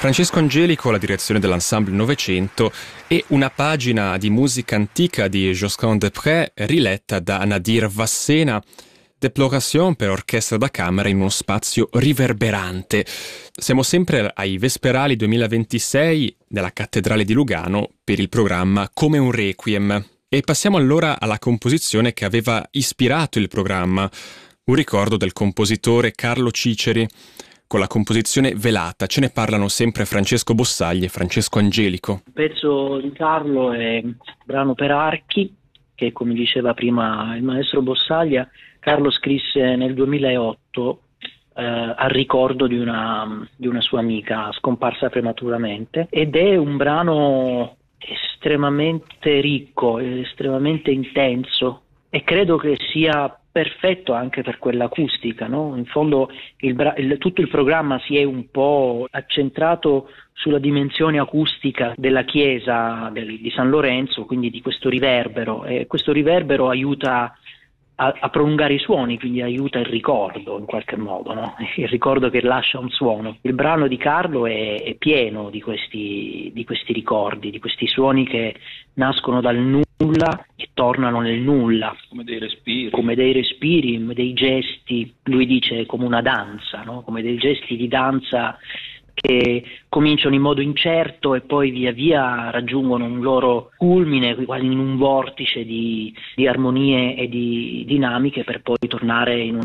Francesco Angelico alla direzione dell'Ensemble Novecento e una pagina di musica antica di Josquin des Prez riletta da Nadir Vassena, Déploration per orchestra da camera in uno spazio riverberante. Siamo sempre ai Vesperali 2026 nella Cattedrale di Lugano per il programma Come un Requiem. E passiamo allora alla composizione che aveva ispirato il programma, un ricordo del compositore Carlo Ciceri, con la composizione Velata. Ce ne parlano sempre Francesco Bossagli e Francesco Angelico. Il pezzo di Carlo è un brano per archi, che come diceva prima il maestro Bossaglia, Carlo scrisse nel 2008 al ricordo di una sua amica scomparsa prematuramente, ed è un brano estremamente ricco, estremamente intenso, e credo che sia perfetto anche per quell'acustica, no? In fondo tutto il programma si è un po' accentrato sulla dimensione acustica della chiesa di San Lorenzo, quindi di questo riverbero, e questo riverbero aiuta a prolungare i suoni, quindi aiuta il ricordo in qualche modo, no? Il ricordo che lascia un suono. Il brano di Carlo è pieno di questi ricordi, di questi suoni che nascono dal nulla e tornano nel nulla. Come dei respiri. Come dei gesti, lui dice come una danza, no? Come dei gesti di danza che cominciano in modo incerto e poi via via raggiungono un loro culmine, quasi in un vortice di armonie e di dinamiche, per poi tornare in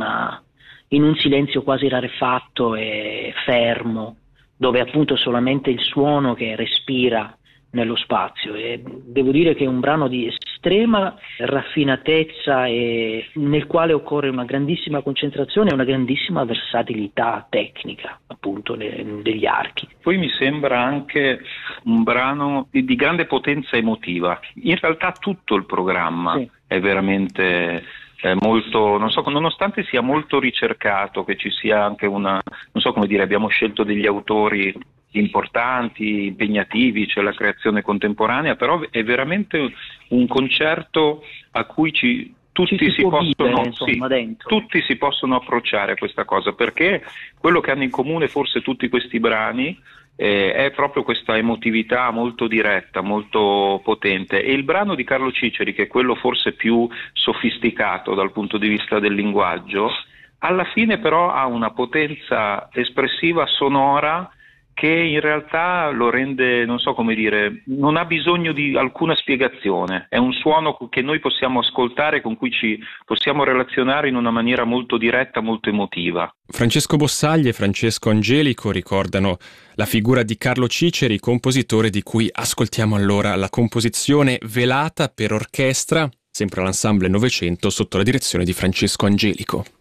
un silenzio quasi rarefatto e fermo, dove appunto è solamente il suono che respira nello spazio. E devo dire che è un brano di estrema raffinatezza e nel quale occorre una grandissima concentrazione e una grandissima versatilità tecnica, appunto, degli archi. Poi mi sembra anche un brano di grande potenza emotiva. In realtà tutto il programma sì, è veramente molto, nonostante sia molto ricercato, che ci sia anche abbiamo scelto degli autori importanti, impegnativi, c'è la creazione contemporanea, però è veramente un concerto a cui tutti si possono approcciare a questa cosa, perché quello che hanno in comune forse tutti questi brani è proprio questa emotività molto diretta, molto potente. E il brano di Carlo Ciceri, che è quello forse più sofisticato dal punto di vista del linguaggio, alla fine però ha una potenza espressiva sonora che in realtà lo rende, non ha bisogno di alcuna spiegazione. È un suono che noi possiamo ascoltare, con cui ci possiamo relazionare in una maniera molto diretta, molto emotiva. Francesco Bossagli e Francesco Angelico ricordano la figura di Carlo Ciceri, compositore di cui ascoltiamo allora la composizione Velata per orchestra, sempre all'Ensemble Novecento, sotto la direzione di Francesco Angelico.